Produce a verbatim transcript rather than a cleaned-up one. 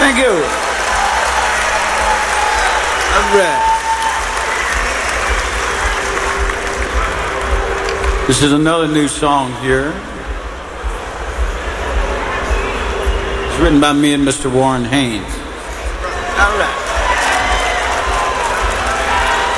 Thank you. All right. This is another new song here. It's written by me and Mister Warren Haynes. All right.